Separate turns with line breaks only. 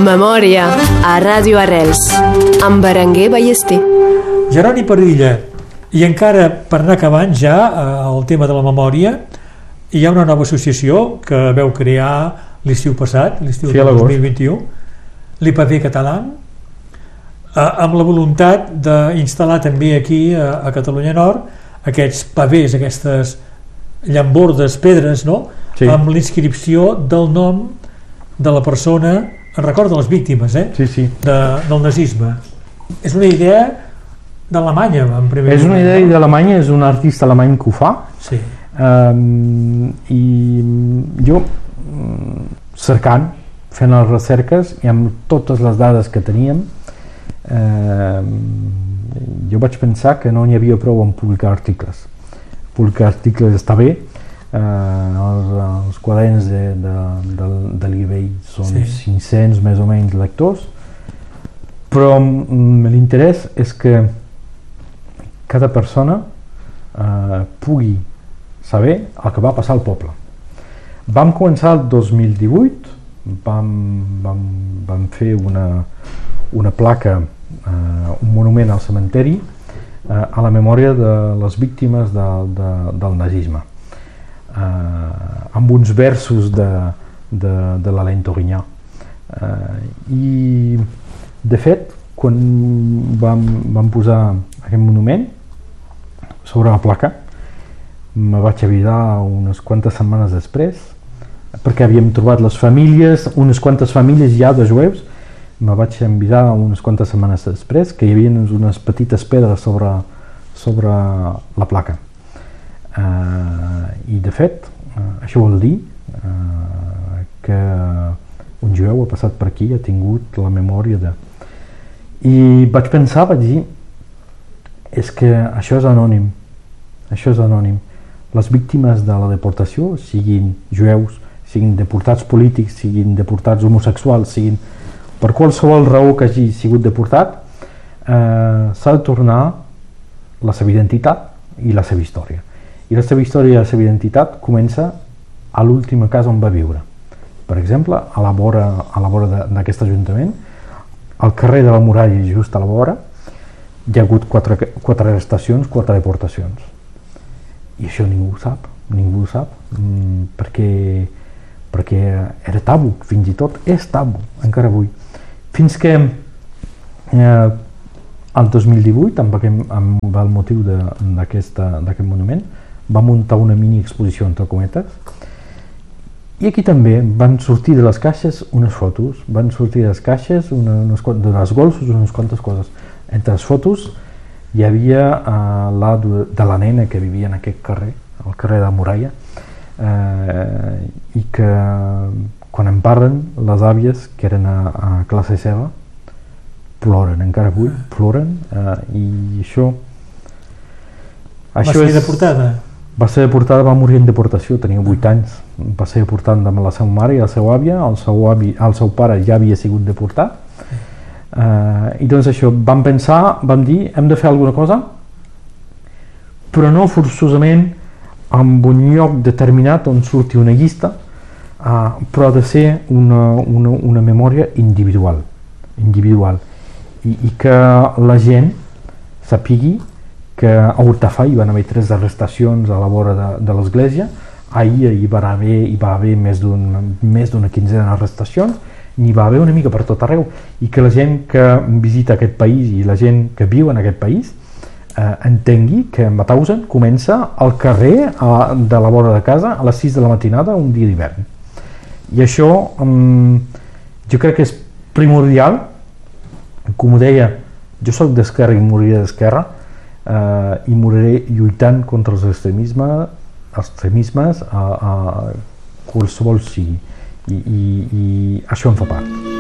Memòria a Ràdio Arrels amb Berenguer Ballester.
Jeroni Padilla, i encara per anar acabant ja el tema de la memòria, hi ha una nova associació que veu crear l'estiu passat, l'estiu del 2021, l'IPV català, amb la voluntat d'instal·lar també aquí a Catalunya Nord aquests pavés, aquestes llambordes, pedres, no? Sí. Amb l'inscripció del nom de la persona en record de les víctimes del nazisme. És una idea d'Alemanya, en primer lloc.
És una idea d'Alemanya, és un artista alemany que ho fa.
Sí.
I jo, cercant, fent les recerques i amb totes les dades que teníem, jo vaig pensar que no n'hi havia prou en publicar articles. Publicar articles està bé, els quaderns de l'eBay són 500 més o menys lectors, però l'interès és que cada persona pugui saber el que va passar al poble. Vam començar el 2018, vam fer una placa, un monument al cementeri a la memòria de les víctimes del nazisme, amb uns versos de l'Alain Torinyà. I de fet, quan vam posar aquest monument sobre la placa, me vaig avisar unes quantes setmanes després, perquè havíem trobat les famílies, unes quantes famílies ja de jueus. Me vaig avisar unes quantes setmanes després que hi havia unes petites pedres sobre la placa. I de fet, això vol dir que un jueu ha passat per aquí i ha tingut la memòria de... I vaig pensar, vaig dir, és que això és anònim, Les víctimes de la deportació, siguin jueus, siguin deportats polítics, siguin deportats homosexuals, siguin per qualsevol raó que hagi sigut deportat, s'ha de tornar la seva identitat i la seva història. I la seva història i la seva identitat comença a l'última casa on va viure. Per exemple, a la vora d'aquest ajuntament, al carrer de la Muralla, just a la vora, hi ha hagut quatre arrestacions, 4 deportacions. I això ningú ho sap, perquè era tabu, fins i tot és tabu, encara avui. Fins que el 2018, amb el motiu d'aquest monument, va muntar una mini exposició, entre cometes, i aquí també van sortir de les caixes unes fotos, de les golfos, unes quantes coses. Entre les fotos hi havia la de la nena que vivia en aquest carrer, al carrer de la Muralla, i que quan en parlen les àvies que eren a classe seva ploren, encara avui ploren, i això
va ser deportada?
Va ser deportada, va morir en deportació, tenia 8 anys, va ser deportada amb la seva mare i la seva àvia, el seu pare ja havia sigut deportat. I doncs això, vam dir, hem de fer alguna cosa, però no forçosament amb un lloc determinat on surti una llista, però ha de ser una memòria individual, i que la gent sapigui que a Hortafà hi van haver 3 arrestacions a la vora de l'església, ahir hi va haver més d'una quinzena d'arrestacions, n'hi va haver una mica per tot arreu, i que la gent que visita aquest país i la gent que viu en aquest país entengui que Mauthausen comença al carrer de la vora de casa a les 6 de la matinada un dia d'hivern. I això jo crec que és primordial. Com ho deia, jo soc d'esquerra i moriré d'esquerra, i moriré lluitant contra els extremismes a qualsevol sigui, i això en fa part.